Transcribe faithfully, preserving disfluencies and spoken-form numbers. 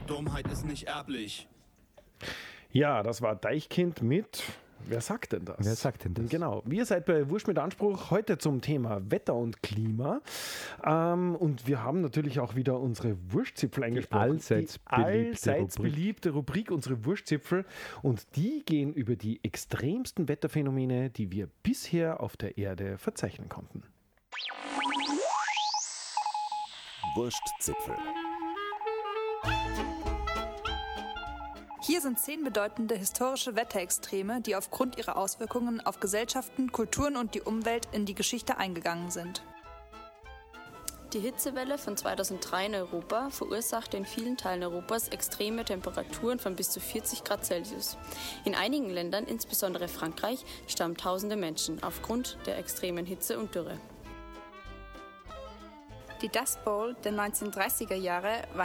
Dummheit ist nicht erblich. Ja, das war Deichkind mit... Wer sagt denn das? Wer sagt denn das? Genau. Wir seid bei Wurscht mit Anspruch heute zum Thema Wetter und Klima. Ähm, und wir haben natürlich auch wieder unsere Wurstzipfel eingesprochen. allseits die beliebte allseits Rubrik. beliebte Rubrik, unsere Wurstzipfel. Und die gehen über die extremsten Wetterphänomene, die wir bisher auf der Erde verzeichnen konnten. Wurstzipfel. Hier sind zehn bedeutende historische Wetterextreme, die aufgrund ihrer Auswirkungen auf Gesellschaften, Kulturen und die Umwelt in die Geschichte eingegangen sind. Die Hitzewelle von zweitausenddrei in Europa verursachte in vielen Teilen Europas extreme Temperaturen von bis zu vierzig Grad Celsius. In einigen Ländern, insbesondere Frankreich, starben tausende Menschen aufgrund der extremen Hitze und Dürre. Die Dust Bowl der neunzehnhundertdreißiger Jahre war